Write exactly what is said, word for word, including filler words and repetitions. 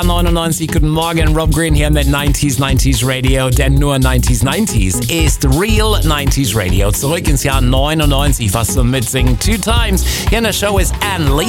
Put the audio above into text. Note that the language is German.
neunundneunzig, guten Morgen, Rob Green hier mit neunzig neunzig Radio, denn nur neunzig neunzig ist Real neunzig Radio. Zurück ins Jahr neunundneunzig, was zum Mitsingen. Two Times. Hier in der Show ist Anne Lee.